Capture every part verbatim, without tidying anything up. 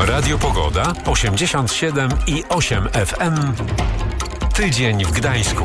Radio Pogoda osiemdziesiąt siedem i osiem F M. Tydzień w Gdańsku.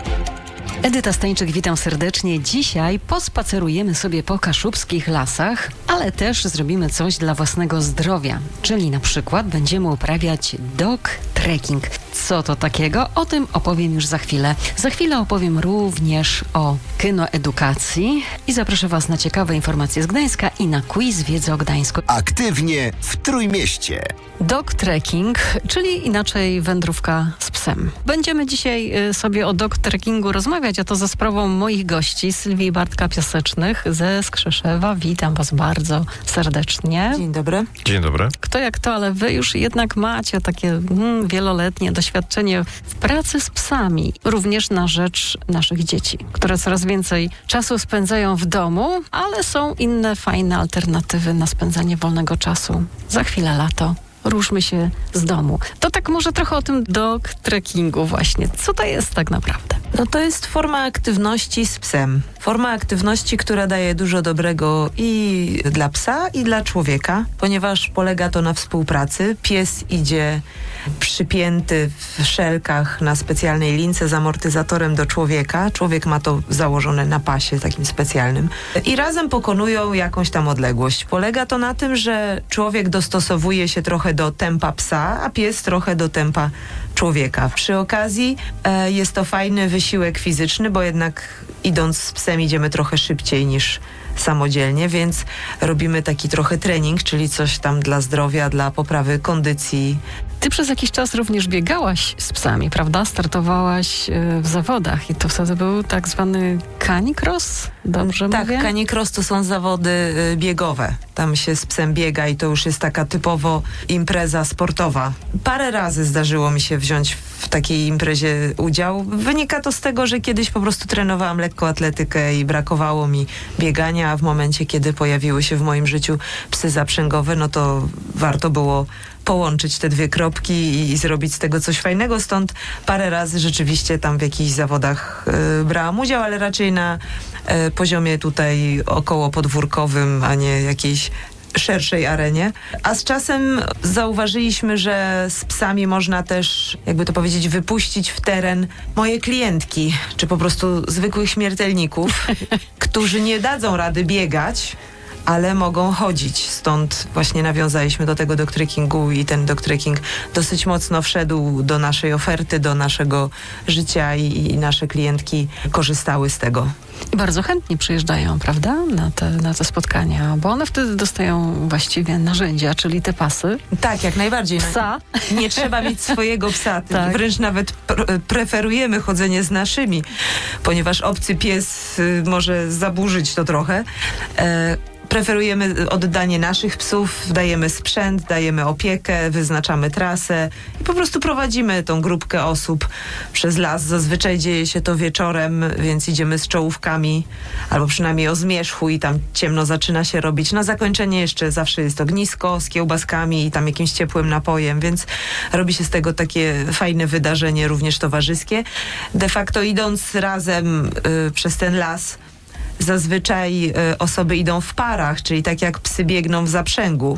Edyta Stańczyk, witam serdecznie. Dzisiaj pospacerujemy sobie po kaszubskich lasach, ale też zrobimy coś dla własnego zdrowia, czyli na przykład będziemy uprawiać dog trekking. Co to takiego? O tym opowiem już za chwilę. Za chwilę opowiem również o kynoedukacji i zaproszę Was na ciekawe informacje z Gdańska i na quiz wiedzy o Gdańsku. Aktywnie w Trójmieście. Dog trekking, czyli inaczej wędrówka z psem. Będziemy dzisiaj y, sobie o dog trekkingu rozmawiać, a to za sprawą moich gości, Sylwii i Bartka Piasecznych ze Skrzeszewa. Witam Was bardzo serdecznie. Dzień dobry. Dzień dobry. Kto jak to, ale Wy już jednak macie takie mm, wieloletnie doświadczenie w pracy z psami, również na rzecz naszych dzieci, które coraz więcej czasu spędzają w domu, ale są inne fajne alternatywy na spędzanie wolnego czasu. Za chwilę lato. Ruszmy się z domu. To tak może trochę o tym dog trekkingu właśnie. Co to jest tak naprawdę? No to jest forma aktywności z psem. Forma aktywności, która daje dużo dobrego i dla psa, i dla człowieka, ponieważ polega to na współpracy. Pies idzie przypięty w szelkach na specjalnej lince z amortyzatorem do człowieka. Człowiek ma to założone na pasie takim specjalnym. I razem pokonują jakąś tam odległość. Polega to na tym, że człowiek dostosowuje się trochę do tempa psa, a pies trochę do tempa człowieka. Przy okazji e, jest to fajny wysiłek fizyczny, bo jednak idąc z psem idziemy trochę szybciej niż samodzielnie, więc robimy taki trochę trening, czyli coś tam dla zdrowia, dla poprawy kondycji. Ty przez jakiś czas również biegałaś z psami, prawda? Startowałaś y, w zawodach i to wtedy był tak zwany canicross, dobrze tak, mówię? Tak, canicross to są zawody y, biegowe. Tam się z psem biega i to już jest taka typowo impreza sportowa. Parę razy zdarzyło mi się wziąć w takiej imprezie udział. Wynika to z tego, że kiedyś po prostu trenowałam lekkoatletykę i brakowało mi biegania, a w momencie, kiedy pojawiły się w moim życiu psy zaprzęgowe, no to warto było połączyć te dwie kropki i, i zrobić z tego coś fajnego. Stąd parę razy rzeczywiście tam w jakichś zawodach y, brałam udział, ale raczej na y, poziomie tutaj około podwórkowym, a nie jakiejś szerszej arenie. A z czasem zauważyliśmy, że z psami można też, jakby to powiedzieć, wypuścić w teren moje klientki, czy po prostu zwykłych śmiertelników, którzy nie dadzą rady biegać, ale mogą chodzić. Stąd właśnie nawiązaliśmy do tego dog trekkingu i ten dog trekking dosyć mocno wszedł do naszej oferty, do naszego życia i, i nasze klientki korzystały z tego. I bardzo chętnie przyjeżdżają, prawda, na te, na te spotkania, bo one wtedy dostają właściwie narzędzia, czyli te pasy. Tak, jak najbardziej. Psa. Nie trzeba mieć swojego psa. Tak. Wręcz nawet pr- preferujemy chodzenie z naszymi, ponieważ obcy pies y, może zaburzyć to trochę. E, Preferujemy oddanie naszych psów, dajemy sprzęt, dajemy opiekę, wyznaczamy trasę i po prostu prowadzimy tą grupkę osób przez las. Zazwyczaj dzieje się to wieczorem, więc idziemy z czołówkami albo przynajmniej o zmierzchu i tam ciemno zaczyna się robić. Na zakończenie jeszcze zawsze jest ognisko z kiełbaskami i tam jakimś ciepłym napojem, więc robi się z tego takie fajne wydarzenie, również towarzyskie. De facto idąc razem y, przez ten las, zazwyczaj y, osoby idą w parach, czyli tak jak psy biegną w zaprzęgu.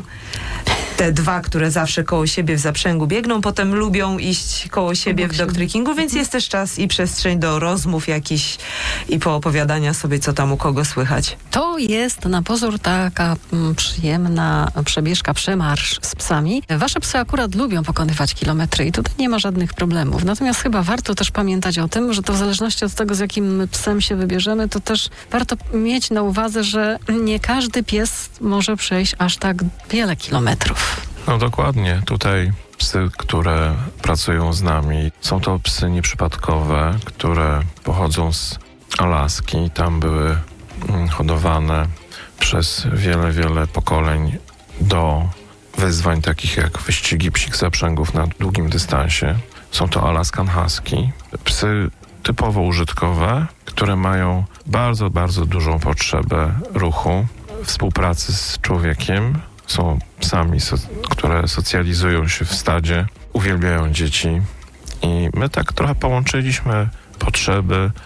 Te dwa, które zawsze koło siebie w zaprzęgu biegną, potem lubią iść koło siebie w dog trekkingu, więc jest też czas i przestrzeń do rozmów jakichś i poopowiadania sobie, co tam u kogo słychać. To jest na pozór taka mm, przyjemna przebieżka, przemarsz z psami. Wasze psy akurat lubią pokonywać kilometry i tutaj nie ma żadnych problemów. Natomiast chyba warto też pamiętać o tym, że to w zależności od tego, z jakim psem się wybierzemy, to też warto mieć na uwadze, że nie każdy pies może przejść aż tak wiele kilometrów. No dokładnie. Tutaj psy, które pracują z nami, są to psy nieprzypadkowe, które pochodzą z Alaski. Tam były hodowane przez wiele, wiele pokoleń do wyzwań takich jak wyścigi psich zaprzęgów na długim dystansie. Są to Alaskan Husky. Psy typowo użytkowe, które mają bardzo, bardzo dużą potrzebę ruchu, współpracy z człowiekiem. Są psami, so, które socjalizują się w stadzie, uwielbiają dzieci i my tak trochę połączyliśmy potrzeby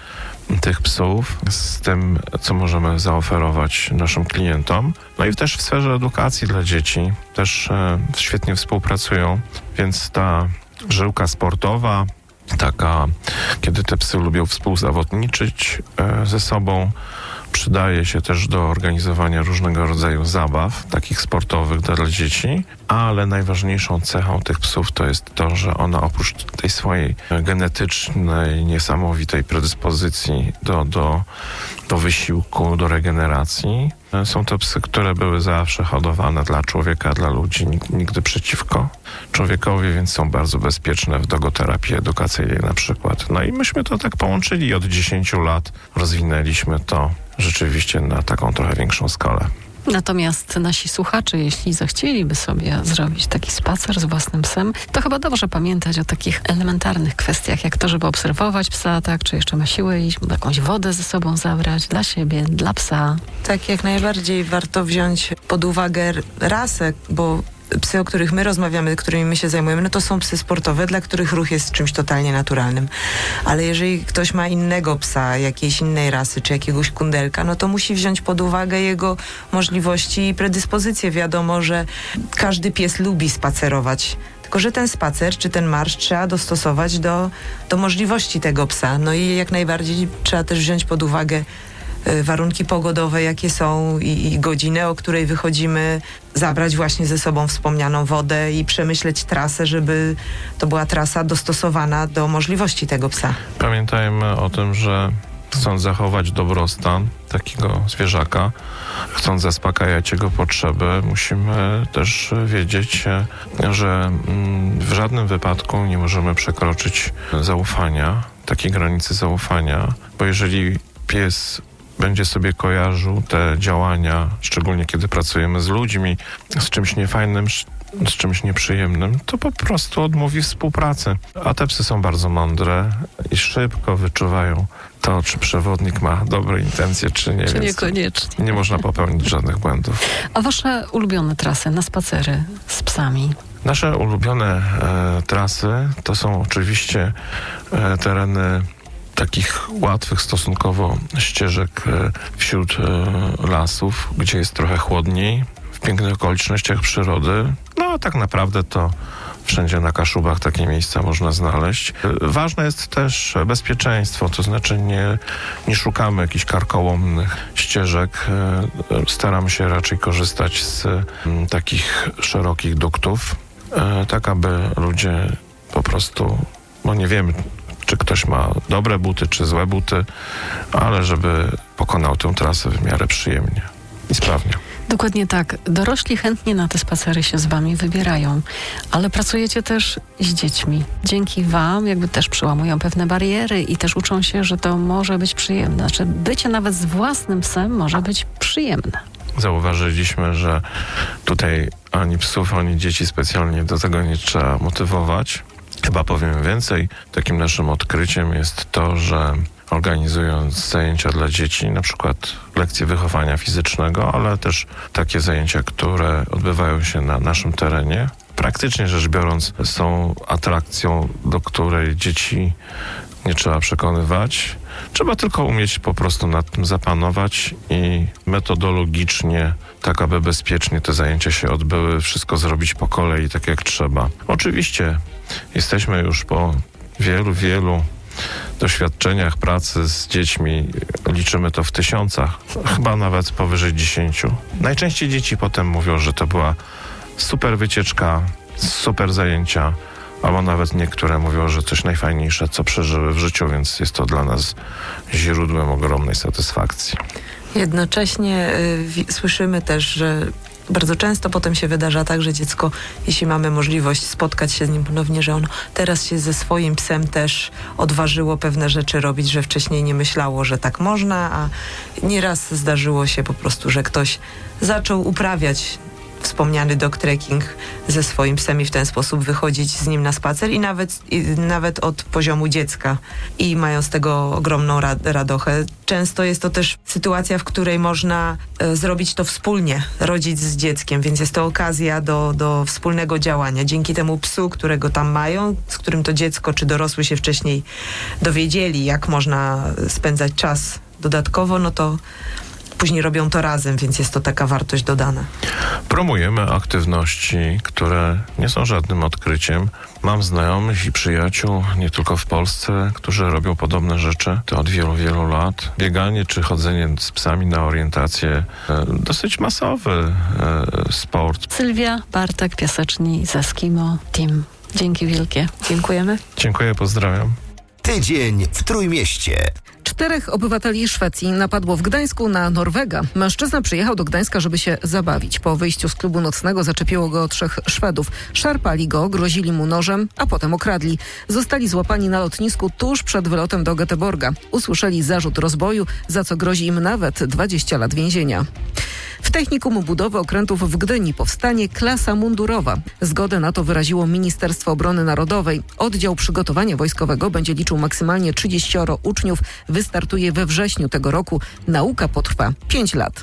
tych psów z tym, co możemy zaoferować naszym klientom. No i też w sferze edukacji dla dzieci też e, świetnie współpracują, więc ta żyłka sportowa, taka, kiedy te psy lubią współzawodniczyć e, ze sobą, przydaje się też do organizowania różnego rodzaju zabaw, takich sportowych dla dzieci, ale najważniejszą cechą tych psów to jest to, że one oprócz tej swojej genetycznej, niesamowitej predyspozycji do, do, do wysiłku, do regeneracji, są to psy, które były zawsze hodowane dla człowieka, dla ludzi, nigdy przeciwko człowiekowi, więc są bardzo bezpieczne w dogoterapii edukacyjnej na przykład. No i myśmy to tak połączyli od dziesięciu lat, rozwinęliśmy to rzeczywiście na taką trochę większą skalę. Natomiast nasi słuchacze, jeśli zechcieliby sobie zrobić taki spacer z własnym psem, to chyba dobrze pamiętać o takich elementarnych kwestiach, jak to, żeby obserwować psa, tak, czy jeszcze ma siłę iść, jakąś wodę ze sobą zabrać dla siebie, dla psa. Tak, jak najbardziej warto wziąć pod uwagę rasę, bo psy, o których my rozmawiamy, którymi my się zajmujemy, no to są psy sportowe, dla których ruch jest czymś totalnie naturalnym. Ale jeżeli ktoś ma innego psa, jakiejś innej rasy, czy jakiegoś kundelka, no to musi wziąć pod uwagę jego możliwości i predyspozycje. Wiadomo, że każdy pies lubi spacerować. Tylko że ten spacer, czy ten marsz trzeba dostosować do, do możliwości tego psa. No i jak najbardziej trzeba też wziąć pod uwagę warunki pogodowe, jakie są i, i godzinę, o której wychodzimy, zabrać właśnie ze sobą wspomnianą wodę i przemyśleć trasę, żeby to była trasa dostosowana do możliwości tego psa. Pamiętajmy o tym, że chcąc zachować dobrostan takiego zwierzaka, chcąc zaspokajać jego potrzeby, musimy też wiedzieć, że w żadnym wypadku nie możemy przekroczyć zaufania, takiej granicy zaufania, bo jeżeli pies będzie sobie kojarzył te działania, szczególnie kiedy pracujemy z ludźmi, z czymś niefajnym, z czymś nieprzyjemnym, to po prostu odmówi współpracy. A te psy są bardzo mądre i szybko wyczuwają to, czy przewodnik ma dobre intencje, czy nie. Czy niekoniecznie. Nie można popełnić żadnych błędów. A wasze ulubione trasy na spacery z psami? Nasze ulubione e, trasy to są oczywiście e, tereny takich łatwych stosunkowo ścieżek wśród lasów, gdzie jest trochę chłodniej, w pięknych okolicznościach przyrody. No a tak naprawdę to wszędzie na Kaszubach takie miejsca można znaleźć. Ważne jest też bezpieczeństwo, to znaczy nie, nie szukamy jakichś karkołomnych ścieżek. Staramy się raczej korzystać z takich szerokich duktów, tak aby ludzie po prostu, bo nie wiemy, czy ktoś ma dobre buty, czy złe buty, ale żeby pokonał tę trasę w miarę przyjemnie i sprawnie. Dokładnie tak. Dorośli chętnie na te spacery się z wami wybierają, ale pracujecie też z dziećmi. Dzięki wam jakby też przełamują pewne bariery i też uczą się, że to może być przyjemne. Znaczy bycie nawet z własnym psem może być przyjemne. Zauważyliśmy, że tutaj ani psów, ani dzieci specjalnie do tego nie trzeba motywować. Chyba powiem więcej. Takim naszym odkryciem jest to, że organizując zajęcia dla dzieci, na przykład lekcje wychowania fizycznego, ale też takie zajęcia, które odbywają się na naszym terenie, praktycznie rzecz biorąc są atrakcją, do której dzieci nie trzeba przekonywać. Trzeba tylko umieć po prostu nad tym zapanować i metodologicznie, tak aby bezpiecznie te zajęcia się odbyły, wszystko zrobić po kolei, tak jak trzeba. Oczywiście jesteśmy już po wielu, wielu doświadczeniach pracy z dziećmi, liczymy to w tysiącach, chyba nawet powyżej dziesięciu. Najczęściej dzieci potem mówią, że to była super wycieczka, super zajęcia, albo nawet niektóre mówią, że coś najfajniejsze, co przeżyły w życiu, więc jest to dla nas źródłem ogromnej satysfakcji. Jednocześnie y, słyszymy też, że bardzo często potem się wydarza tak, że dziecko, jeśli mamy możliwość spotkać się z nim ponownie, że ono teraz się ze swoim psem też odważyło pewne rzeczy robić, że wcześniej nie myślało, że tak można, a nieraz zdarzyło się po prostu, że ktoś zaczął uprawiać wspomniany dog trekking ze swoim psem i w ten sposób wychodzić z nim na spacer i nawet, i nawet od poziomu dziecka i mają z tego ogromną rad, radochę. Często jest to też sytuacja, w której można e, zrobić to wspólnie, rodzic z dzieckiem, więc jest to okazja do, do wspólnego działania. Dzięki temu psu, którego tam mają, z którym to dziecko czy dorosły się wcześniej dowiedzieli, jak można spędzać czas dodatkowo, no to później robią to razem, więc jest to taka wartość dodana. Promujemy aktywności, które nie są żadnym odkryciem. Mam znajomych i przyjaciół, nie tylko w Polsce, którzy robią podobne rzeczy. To od wielu, wielu lat. Bieganie czy chodzenie z psami na orientację, e, dosyć masowy e, sport. Sylwia, Bartek, Piaseczni z Eskimo Team. Dzięki wielkie. Dziękujemy. Dziękuję, pozdrawiam. Tydzień w Trójmieście. Czterech obywateli Szwecji napadło w Gdańsku na Norwega. Mężczyzna przyjechał do Gdańska, żeby się zabawić. Po wyjściu z klubu nocnego zaczepiło go trzech Szwedów. Szarpali go, grozili mu nożem, a potem okradli. Zostali złapani na lotnisku tuż przed wylotem do Göteborga. Usłyszeli zarzut rozboju, za co grozi im nawet dwadzieścia lat więzienia. W Technikum Budowy Okrętów w Gdyni powstanie klasa mundurowa. Zgodę na to wyraziło Ministerstwo Obrony Narodowej. Oddział Przygotowania Wojskowego będzie liczył maksymalnie trzydzieścioro uczniów. Wystartuje we wrześniu tego roku. Nauka potrwa pięć lat.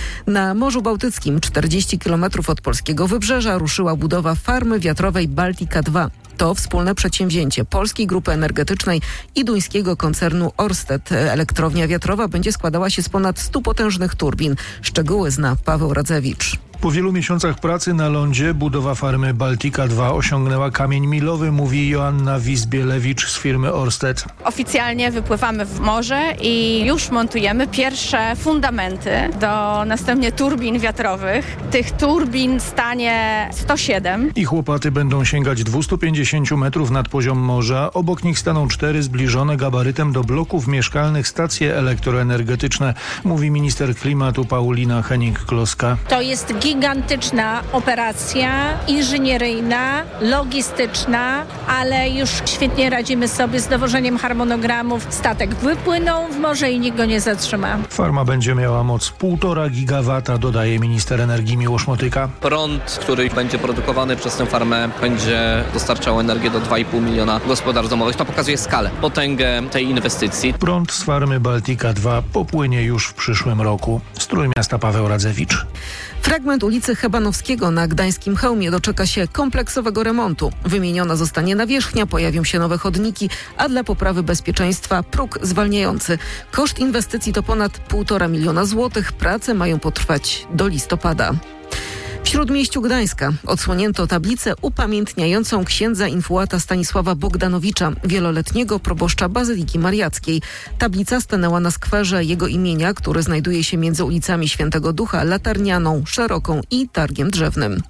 Na Morzu Bałtyckim, czterdzieści kilometrów od polskiego wybrzeża, ruszyła budowa farmy wiatrowej Baltica dwa. To wspólne przedsięwzięcie Polskiej Grupy Energetycznej i duńskiego koncernu Ørsted. Elektrownia wiatrowa będzie składała się z ponad stu potężnych turbin. Szczegóły zna Paweł Radzewicz. Po wielu miesiącach pracy na lądzie budowa farmy Baltica dwa osiągnęła kamień milowy, mówi Joanna Wizbielewicz z firmy Ørsted. Oficjalnie wypływamy w morze i już montujemy pierwsze fundamenty do następnie turbin wiatrowych. Tych turbin stanie sto siedem. Ich łopaty będą sięgać dwieście pięćdziesiąt metrów nad poziom morza. Obok nich staną cztery zbliżone gabarytem do bloków mieszkalnych stacje elektroenergetyczne, mówi minister klimatu Paulina Hennig-Kloska. To jest gigantyczna operacja inżynieryjna, logistyczna, ale już świetnie radzimy sobie z dowożeniem harmonogramów. Statek wypłynął w morze i nikt go nie zatrzyma. Farma będzie miała moc półtora gigawata, dodaje minister energii Miłosz Motyka. Prąd, który będzie produkowany przez tę farmę, będzie dostarczał energię do dwa i pół miliona gospodarstw domowych. To pokazuje skalę, potęgę tej inwestycji. Prąd z farmy Baltica dwa popłynie już w przyszłym roku. Z Trójmiasta Paweł Radzewicz. Fragment ulicy Hebanowskiego na Gdańskim Chełmie doczeka się kompleksowego remontu. Wymieniona zostanie nawierzchnia, pojawią się nowe chodniki, a dla poprawy bezpieczeństwa próg zwalniający. Koszt inwestycji to ponad półtora miliona złotych. Prace mają potrwać do listopada. W Śródmieściu Gdańska odsłonięto tablicę upamiętniającą księdza infułata Stanisława Bogdanowicza, wieloletniego proboszcza Bazyliki Mariackiej. Tablica stanęła na skwerze jego imienia, który znajduje się między ulicami Świętego Ducha, Latarnianą, Szeroką i Targiem Drzewnym.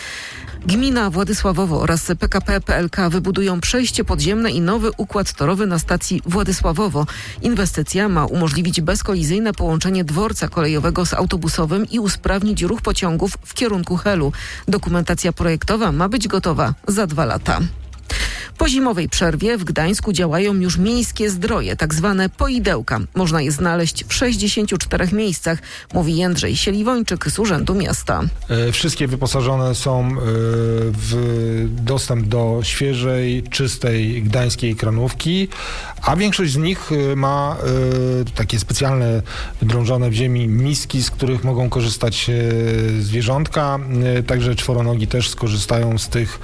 Gmina Władysławowo oraz P K P P L K wybudują przejście podziemne i nowy układ torowy na stacji Władysławowo. Inwestycja ma umożliwić bezkolizyjne połączenie dworca kolejowego z autobusowym i usprawnić ruch pociągów w kierunku Helu. Dokumentacja projektowa ma być gotowa za dwa lata. Po zimowej przerwie w Gdańsku działają już miejskie zdroje, tak zwane poidełka. Można je znaleźć w sześćdziesięciu czterech miejscach, mówi Jędrzej Siliwończyk z Urzędu Miasta. Wszystkie wyposażone są w dostęp do świeżej, czystej gdańskiej kranówki, a większość z nich ma takie specjalne, wydrążone w ziemi miski, z których mogą korzystać zwierzątka. Także czworonogi też skorzystają z tych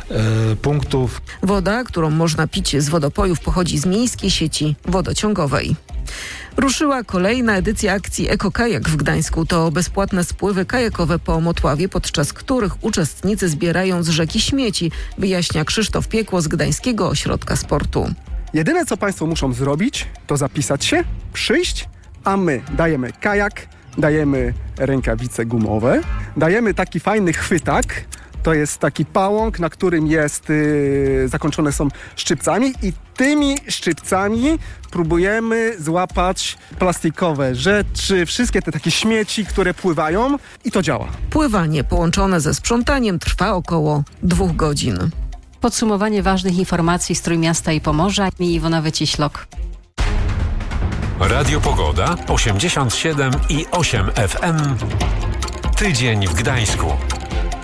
punktów. Woda, którą można pić z wodopojów, pochodzi z miejskiej sieci wodociągowej. Ruszyła kolejna edycja akcji Eko-Kajak w Gdańsku. To bezpłatne spływy kajakowe po Motławie, podczas których uczestnicy zbierają z rzeki śmieci, wyjaśnia Krzysztof Piekło z Gdańskiego Ośrodka Sportu. Jedyne, co Państwo muszą zrobić, to zapisać się, przyjść, a my dajemy kajak, dajemy rękawice gumowe, dajemy taki fajny chwytak. To jest taki pałąk, na którym jest yy, zakończone są szczypcami i tymi szczypcami próbujemy złapać plastikowe rzeczy, wszystkie te takie śmieci, które pływają i to działa. Pływanie połączone ze sprzątaniem trwa około dwóch godzin. Podsumowanie ważnych informacji z Trójmiasta i Pomorza i Iwona Wyciślok. Radio Pogoda osiemdziesiąt siedem i osiem F M. Tydzień w Gdańsku.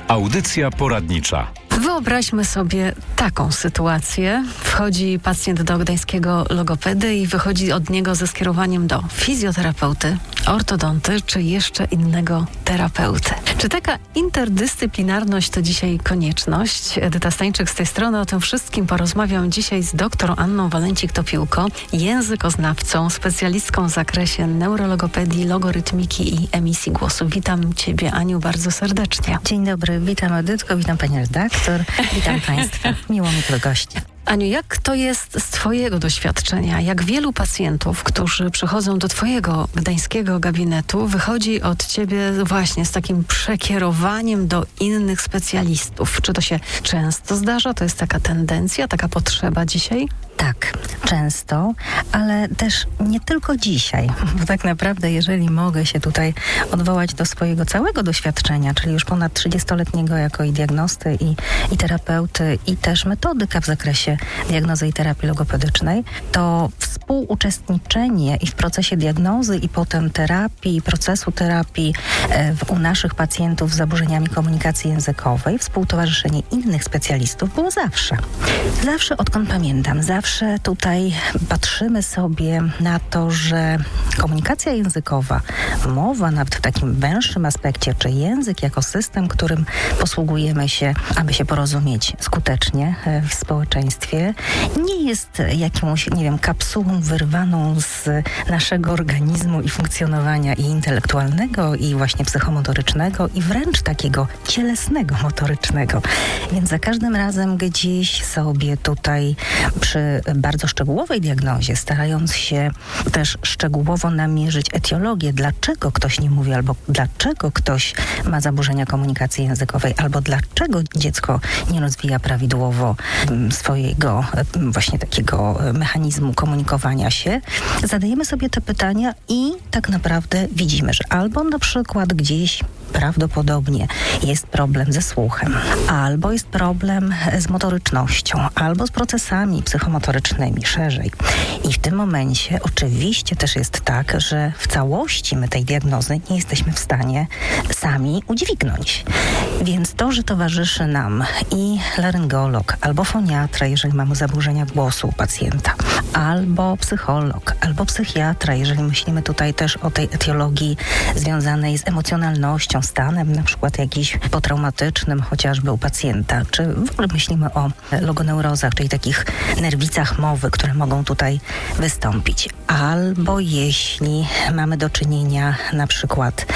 Audycja poradnicza. Wyobraźmy sobie taką sytuację. Wchodzi pacjent do gdańskiego logopedy i wychodzi od niego ze skierowaniem do fizjoterapeuty, ortodonty czy jeszcze innego terapeuty. Czy taka interdyscyplinarność to dzisiaj konieczność? Edyta Stańczyk z tej strony. O tym wszystkim porozmawiam dzisiaj z doktor Anną Walencik-Topiłko, językoznawcą, specjalistką w zakresie neurologopedii, logorytmiki i emisji głosu. Witam Ciebie, Aniu, bardzo serdecznie. Dzień dobry, witam Edytko, witam Pani redaktor, witam Państwa. Miło mi tu gości. Aniu, jak to jest z Twojego doświadczenia? Jak wielu pacjentów, którzy przychodzą do Twojego gdańskiego gabinetu, wychodzi od Ciebie właśnie z takim przekierowaniem do innych specjalistów? Czy to się często zdarza? To jest taka tendencja, taka potrzeba dzisiaj? Tak, często, ale też nie tylko dzisiaj, bo tak naprawdę jeżeli mogę się tutaj odwołać do swojego całego doświadczenia, czyli już ponad trzydziestoletniego jako i diagnosty i, i terapeuty i też metodyka w zakresie diagnozy i terapii logopedycznej, to współuczestniczenie i w procesie diagnozy i potem terapii, procesu terapii e, w, u naszych pacjentów z zaburzeniami komunikacji językowej, współtowarzyszenie innych specjalistów było zawsze. Zawsze, odkąd pamiętam, zawsze Zawsze tutaj patrzymy sobie na to, że komunikacja językowa, mowa nawet w takim węższym aspekcie, czy język jako system, którym posługujemy się, aby się porozumieć skutecznie w społeczeństwie, nie jest jakąś, nie wiem, kapsułą wyrwaną z naszego organizmu i funkcjonowania i intelektualnego, i właśnie psychomotorycznego, i wręcz takiego cielesnego, motorycznego. Więc za każdym razem gdzieś sobie tutaj przy bardzo szczegółowej diagnozie, starając się też szczegółowo namierzyć etiologię, dlaczego ktoś nie mówi, albo dlaczego ktoś ma zaburzenia komunikacji językowej, albo dlaczego dziecko nie rozwija prawidłowo swojego właśnie takiego mechanizmu komunikowania się, zadajemy sobie te pytania i tak naprawdę widzimy, że albo na przykład gdzieś prawdopodobnie jest problem ze słuchem, albo jest problem z motorycznością, albo z procesami psychomotorycznymi szerzej. I w tym momencie oczywiście też jest tak, że w całości my tej diagnozy nie jesteśmy w stanie sami udźwignąć. Więc to, że towarzyszy nam i laryngolog, albo foniatra, jeżeli mamy zaburzenia głosu u pacjenta, albo psycholog, albo psychiatra, jeżeli myślimy tutaj też o tej etiologii związanej z emocjonalnością, stanem na przykład jakiś potraumatycznym chociażby u pacjenta, czy w ogóle myślimy o logoneurozach, czyli takich nerwicach mowy, które mogą tutaj wystąpić. Albo jeśli mamy do czynienia na przykład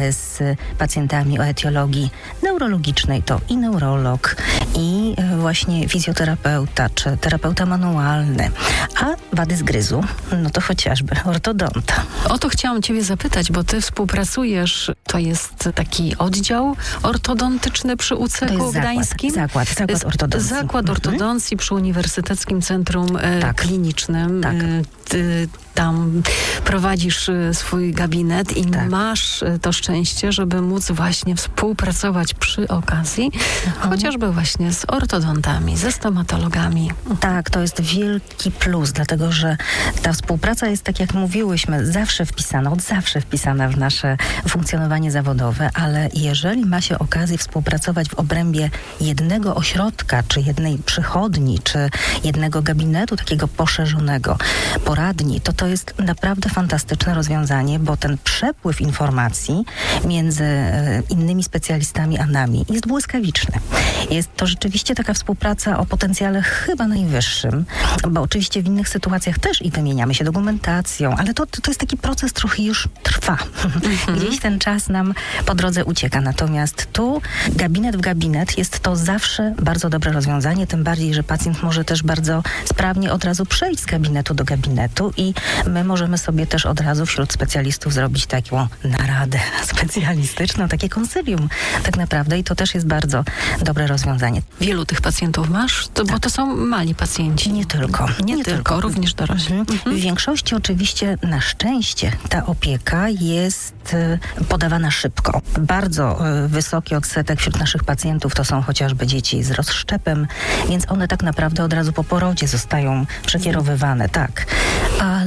z pacjentami o etiologii neurologicznej, to i neurolog, i właśnie fizjoterapeuta, czy terapeuta manualny, a wady zgryzu, no to chociażby ortodonta. O to chciałam Ciebie zapytać, bo Ty współpracujesz, to jest taki oddział ortodontyczny przy U C K Gdańskim? Zakład, zakład, zakład ortodoncji. Zakład ortodoncji mhm. przy Uniwersyteckim Centrum e, tak. Klinicznym. Tak. E, ty tam prowadzisz swój gabinet i tak. masz to szczęście, żeby móc właśnie współpracować przy okazji, mhm. chociażby właśnie z ortodontami, ze stomatologami. Tak, to jest wielki plus, dlatego że ta współpraca jest, tak jak mówiłyśmy, zawsze wpisana, od zawsze wpisana w nasze funkcjonowanie zawodowe, ale jeżeli ma się okazję współpracować w obrębie jednego ośrodka, czy jednej przychodni, czy jednego gabinetu takiego poszerzonego, poradni, to to jest naprawdę fantastyczne rozwiązanie, bo ten przepływ informacji między e, innymi specjalistami a nami jest błyskawiczny. Jest to rzeczywiście taka współpraca o potencjale chyba najwyższym, bo oczywiście w innych sytuacjach też i wymieniamy się dokumentacją, ale to, to jest taki proces trochę już trwa. Mm-hmm. Gdzieś ten czas nam po drodze ucieka. Natomiast tu gabinet w gabinet jest to zawsze bardzo dobre rozwiązanie, tym bardziej, że pacjent może też bardzo sprawnie od razu przejść z gabinetu do gabinetu i my możemy sobie też od razu wśród specjalistów zrobić taką naradę specjalistyczną, takie konsylium tak naprawdę i to też jest bardzo dobre rozwiązanie. Wielu tych pacjentów masz? To, tak. Bo to są mali pacjenci. Nie tylko. Nie, nie tylko, tylko, również dorośli. Mhm. Mhm. W większości oczywiście na szczęście ta opieka jest y, podawana szybko. Bardzo y, wysoki odsetek wśród naszych pacjentów to są chociażby dzieci z rozszczepem, więc one tak naprawdę od razu po porodzie zostają przekierowywane, tak. Ale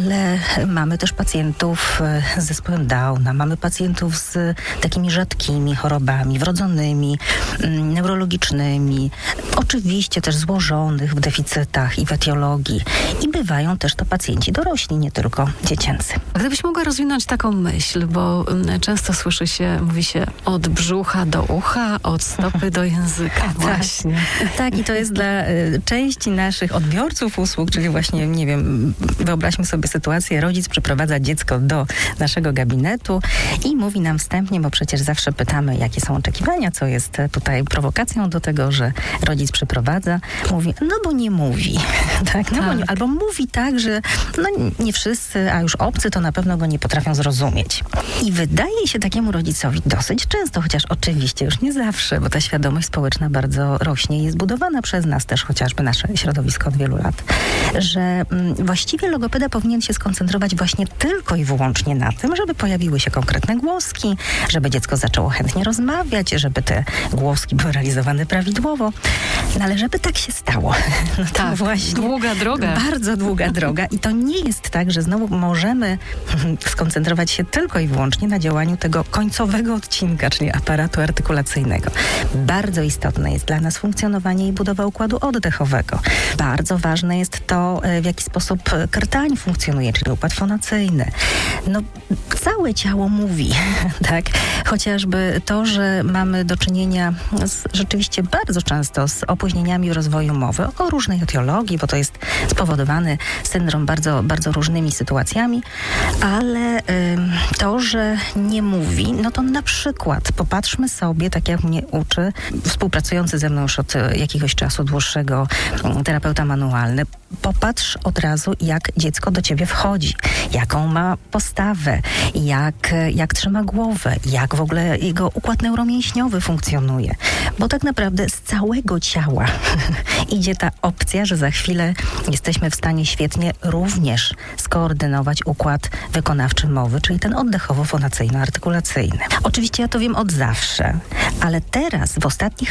ale mamy też pacjentów z zespołem Downa, mamy pacjentów z takimi rzadkimi chorobami, wrodzonymi, neurologicznymi, oczywiście też złożonych w deficytach i w etiologii. I bywają też to pacjenci dorośli, nie tylko dziecięcy. Gdybyś mogła rozwinąć taką myśl, bo często słyszy się, mówi się od brzucha do ucha, od stopy do języka. Właśnie. Tak, tak, i to jest dla y, części naszych odbiorców usług, czyli właśnie, nie wiem, wyobraźmy sobie sytuację, rodzic przyprowadza dziecko do naszego gabinetu i mówi nam wstępnie, bo przecież zawsze pytamy, jakie są oczekiwania, co jest tutaj prowokacją do tego, że rodzic przyprowadza, mówi, no bo nie mówi. tak, no tak. Bo nie, albo mówi tak, że no nie wszyscy, a już obcy to na pewno go nie potrafią zrozumieć. I wydaje się takiemu rodzicowi dosyć często, chociaż oczywiście już nie zawsze, bo ta świadomość społeczna bardzo rośnie i jest budowana przez nas też, chociażby nasze środowisko od wielu lat, że mm, właściwie logopeda powinien się skoncentrować właśnie tylko i wyłącznie na tym, żeby pojawiły się konkretne głoski, żeby dziecko zaczęło chętnie rozmawiać, żeby te głoski były realizowane prawidłowo. No ale żeby tak się stało, no to tak, właśnie długa droga. Bardzo długa droga i to nie jest tak, że znowu możemy skoncentrować się tylko i wyłącznie na działaniu tego końcowego odcinka, czyli aparatu artykulacyjnego. Bardzo istotne jest dla nas funkcjonowanie i budowa układu oddechowego. Bardzo ważne jest to, w jaki sposób krtań funkcjonuje, czyli układ fonacyjny. No, całe ciało mówi, tak? Chociażby to, że mamy do czynienia z, rzeczywiście bardzo często z opóźnieniami w rozwoju mowy, o różnej etiologii, bo to jest spowodowany syndrom bardzo, bardzo różnymi sytuacjami, ale y, to, że nie mówi, no to na przykład popatrzmy sobie, tak jak mnie uczy współpracujący ze mną już od jakiegoś czasu dłuższego terapeuta manualny, popatrz od razu, jak dziecko do ciebie wchodzi, jaką ma postawę, jak, jak trzyma głowę, jak w ogóle jego układ neuromięśniowy funkcjonuje. Bo tak naprawdę z całego ciała idzie ta opcja, że za chwilę jesteśmy w stanie świetnie również skoordynować układ wykonawczy mowy, czyli ten oddechowo-fonacyjno-artykulacyjny. Oczywiście ja to wiem od zawsze, ale teraz w ostatnich